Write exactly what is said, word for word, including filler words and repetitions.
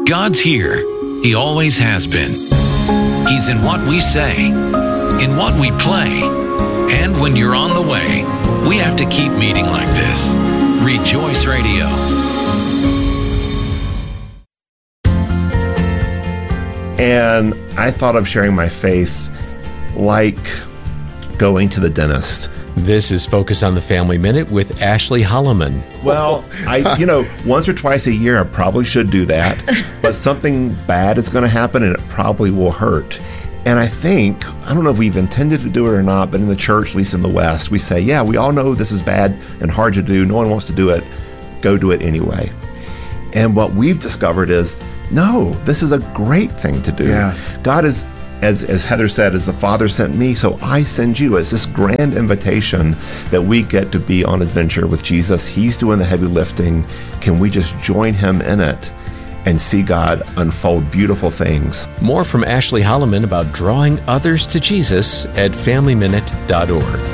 God's here. He always has been. He's in what we say, in what we play. And when you're on the way, we have to keep meeting like this. Rejoice Radio. And I thought of sharing my faith like going to the dentist. This is Focus on the Family Minute with Ashley Holloman. Well, I, you know, once or twice a year, I probably should do that, but something bad is going to happen and it probably will hurt. And I think, I don't know if we've intended to do it or not, but in the church, at least in the West, we say, yeah, we all know this is bad and hard to do. No one wants to do it. Go do it anyway. And what we've discovered is, no, this is a great thing to do. Yeah. God is, as, as Heather said, as the Father sent me, so I send you. It's this grand invitation that we get to be on adventure with Jesus. He's doing the heavy lifting. Can we just join him in it and see God unfold beautiful things? More from Ashley Holloman about drawing others to Jesus at family minute dot org.